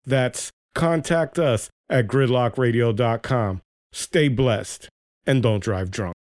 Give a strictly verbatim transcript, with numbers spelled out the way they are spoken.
That's contact us at gridlock radio dot com. Stay blessed and don't drive drunk.